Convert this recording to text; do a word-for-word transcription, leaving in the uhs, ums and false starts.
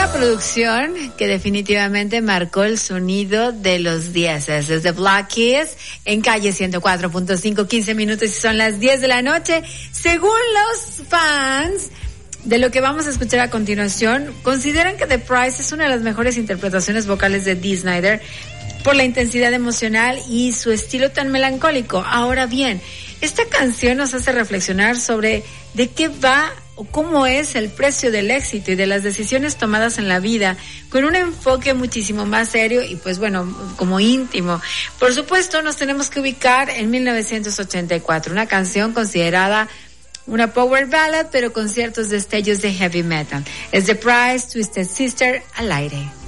Una producción que definitivamente marcó el sonido de los dieces. Desde Black Keys en Calle ciento cuatro punto cinco, quince minutos y son las diez de la noche. Según los fans de lo que vamos a escuchar a continuación, consideran que The Price es una de las mejores interpretaciones vocales de Dee Snider por la intensidad emocional y su estilo tan melancólico. Ahora bien, esta canción nos hace reflexionar sobre de qué va o cómo es el precio del éxito y de las decisiones tomadas en la vida, con un enfoque muchísimo más serio y pues bueno, como íntimo. Por supuesto, nos tenemos que ubicar en mil novecientos ochenta y cuatro, una canción considerada una power ballad, pero con ciertos destellos de heavy metal. Es The Price, Twisted Sister, al aire.